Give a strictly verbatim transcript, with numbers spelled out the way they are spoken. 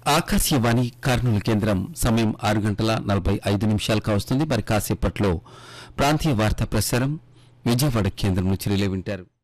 ఆకాశవాణి కర్నూలు కేంద్రం సమయం ఆరు గంటల నలభై ఐదు నిమిషాలకు వస్తుంది. మరి కాసేపట్లో ప్రాంతీయ వార్తా ప్రసారం విజయవాడ కేంద్రం నుంచి రిలే వింటారు.